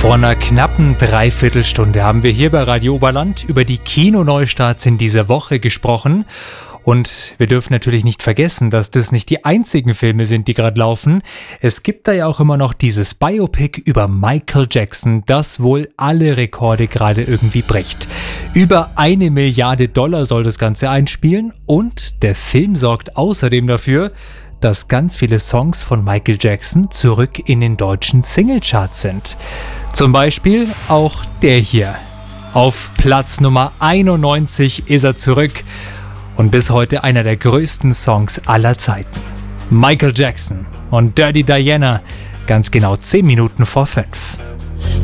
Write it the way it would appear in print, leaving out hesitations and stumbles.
Vor einer knappen Dreiviertelstunde haben wir hier bei Radio Oberland über die Kinoneustarts in dieser Woche gesprochen. Und wir dürfen natürlich nicht vergessen, dass das nicht die einzigen Filme sind, die gerade laufen. Es gibt da ja auch immer noch dieses Biopic über Michael Jackson, das wohl alle Rekorde gerade irgendwie bricht. Über $1 Milliarde soll das Ganze einspielen und der Film sorgt außerdem dafür, dass ganz viele Songs von Michael Jackson zurück in den deutschen Singlecharts sind. Zum Beispiel auch der hier. Auf Platz Nummer 91 ist er zurück und bis heute einer der größten Songs aller Zeiten. Michael Jackson und Dirty Diana, ganz genau 10 Minuten vor 5.